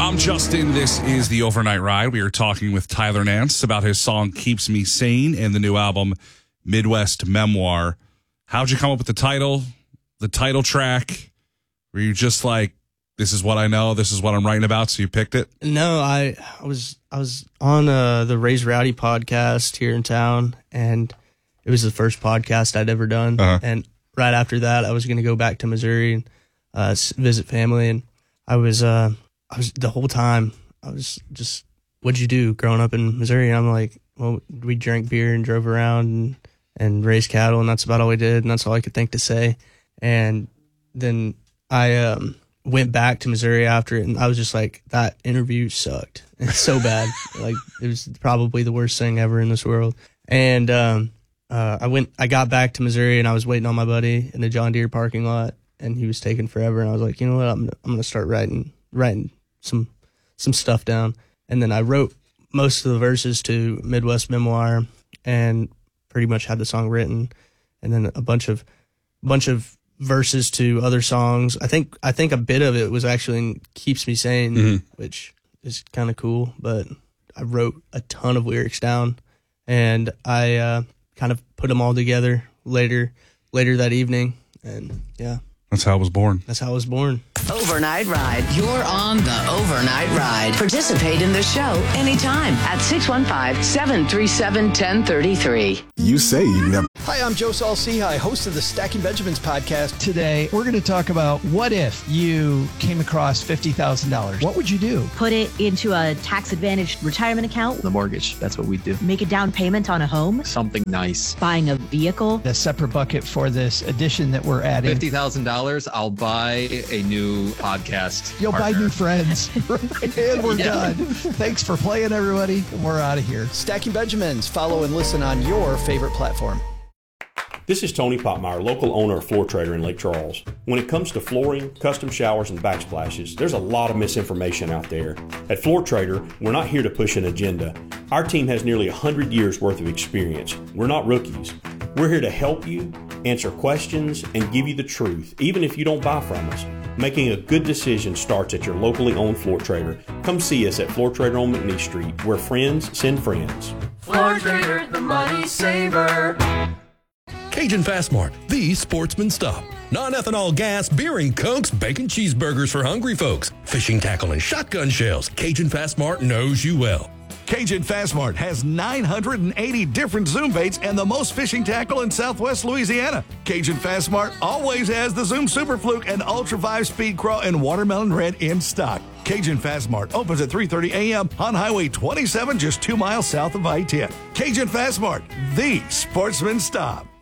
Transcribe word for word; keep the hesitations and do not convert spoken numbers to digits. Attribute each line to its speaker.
Speaker 1: I'm Justin. This is the Overnight Ride. We are talking with Tyler Nance about his song Keeps Me Sane and the new album Midwest Memoir. How'd you come up with the title, the title track? Were you just like, this is what I know, this is what I'm writing about, so you picked it?
Speaker 2: No, I, I was I was on uh, the Raise Rowdy podcast here in town, and it was the first podcast I'd ever done.
Speaker 1: Uh-huh.
Speaker 2: And right after that, I was going to go back to Missouri and uh, visit family, and I was... Uh, I was the whole time I was just, what'd you do growing up in Missouri? And I'm like, well, we drank beer and drove around and, and raised cattle, and that's about all we did, and that's all I could think to say. And then I um, went back to Missouri after it, and I was just like, that interview sucked. It's so bad. Like, it was probably the worst thing ever in this world. And um, uh, I went, I got back to Missouri, and I was waiting on my buddy in the John Deere parking lot, and he was taking forever. And I was like, you know what? I'm I'm gonna start writing writing. some some stuff down, and then I wrote most of the verses to Midwest Memoir and pretty much had the song written, and then a bunch of bunch of verses to other songs. I think I think a bit of it was actually in Keeps Me Sane, mm-hmm. which is kind of cool, but I wrote a ton of lyrics down, and I uh, kind of put them all together later later that evening, and yeah.
Speaker 1: That's how I was born.
Speaker 2: That's how I was born.
Speaker 3: Overnight Ride. You're on the Overnight Ride. Participate in the show anytime at six one five, seven three seven, one zero three three.
Speaker 4: You say you never...
Speaker 5: Hi, I'm Joe Saul-Sehy, host of the Stacking Benjamins podcast.
Speaker 6: Today, we're going to talk about what if you came across fifty thousand dollars. What would you do?
Speaker 7: Put it into a tax-advantaged retirement account.
Speaker 8: The mortgage, that's what we do.
Speaker 7: Make a down payment on a home.
Speaker 8: Something nice.
Speaker 7: Buying a vehicle.
Speaker 6: A separate bucket for this addition that we're adding.
Speaker 8: fifty thousand dollars, I'll buy a new podcast
Speaker 6: You'll
Speaker 8: partner.
Speaker 6: buy new friends. And we're yeah. done. Thanks for playing, everybody. We're out of here.
Speaker 5: Stacking Benjamins. Follow and listen on your favorite platform.
Speaker 9: This is Tony Popmeyer, local owner of Floor Trader in Lake Charles. When it comes to flooring, custom showers, and backsplashes, there's a lot of misinformation out there. At Floor Trader, we're not here to push an agenda. Our team has nearly one hundred years worth of experience. We're not rookies. We're here to help you, answer questions, and give you the truth, even if you don't buy from us. Making a good decision starts at your locally owned Floor Trader. Come see us at Floor Trader on McNeese Street, where friends send friends.
Speaker 10: Floor Trader, the money saver.
Speaker 11: Cajun Fast Mart, the sportsman stop. Non-ethanol gas, beer and cokes, bacon cheeseburgers for hungry folks, fishing tackle and shotgun shells. Cajun Fast Mart knows you well.
Speaker 12: Cajun Fast Mart has nine hundred eighty different Zoom baits and the most fishing tackle in Southwest Louisiana. Cajun Fast Mart always has the Zoom Super Fluke and Ultra five Speed Craw and Watermelon Red in stock. Cajun Fast Mart opens at three thirty a.m. on Highway twenty-seven, just two miles south of I ten. Cajun Fast Mart, the sportsman stop.